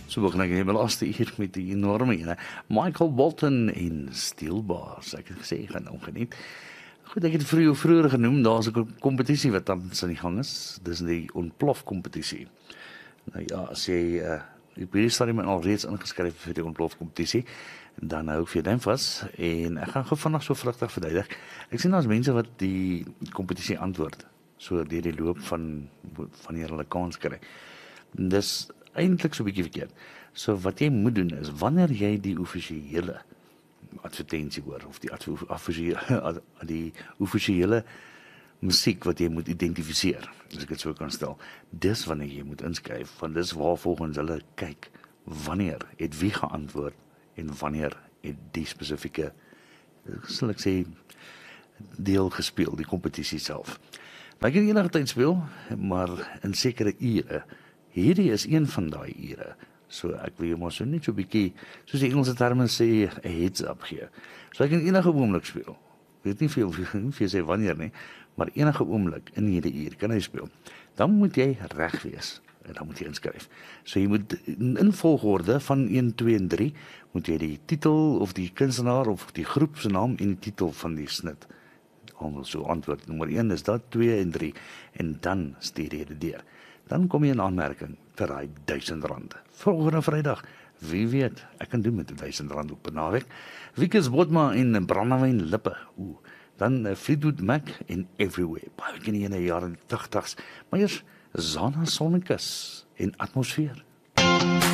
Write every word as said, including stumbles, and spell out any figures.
So begin ek die laaste uur met die enorme ene. Michael Bolton en Steel Bars. Ek het gesê, ek gaan nou geniet. Goed, ek het vroeër vroeër genoem, daar is 'n kompetisie wat tans aan die gang is. Dis die ontplof kompetisie. Nou ja, as jy uh, ek weet staan iemand al reeds ingeskryf vir die ontplof kompetisie, dan hou ek vir jou vas en ek gaan gou vinnig so vlugtig verduidelik. Ek sien daar's mense wat die kompetisie antwoord so deur die loop van wanneer hulle kans kry. Dis eintlik so 'n bietjie verkeerd. So wat jy moet doen is wanneer jy die offisiële advertensie hoor of die offisiële die offisiële musiek wat jy moet identifiseer, as ek dit so kan stel, dis wanneer jy moet inskryf, want dis waar volgens hulle kyk wanneer het wie geantwoord en wanneer het die spesifieke, sal ek sê, deel gespeel, die kompetisie self. Maar ek kan enige tyd speel, maar in sekere ure. Hierdie is een van daai ure. So ek wil jou maar so net so 'n bietjie, soos die Engelse terme sê, 'n heads up gee. So ek kan enige oomblik speel. Ek weet nie veel vir sê wanneer nie, maar enige oomblik in hierdie uur kan hy speel. Dan moet jy reg wees en dan moet jy inskryf. So jy moet in volgorde van een, twee en drie moet jy die titel of die kunstenaar of die groep se naam en die titel van die snit almal so antwoord. Nommer een is dat, twee en drie en dan stuur jy dit deur. Dan kom jy in aanmerking vir daai duisend rand. Volgende Vrydag, wie weet, ek kan doen met duisend rand op 'n naweek. Wikus Botma en Brandewyn Lippe. Ooh, dan uh, Fleetwood Mac en Everywhere. Baie ken jy in die jare tagtigs. Maar eers Zana Sonnekus en Atmosfeer.